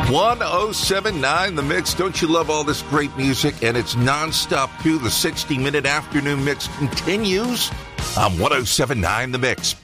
1079 The Mix. Don't you love all this great music? And it's nonstop too. The 60-minute afternoon mix continues on 1079 The Mix.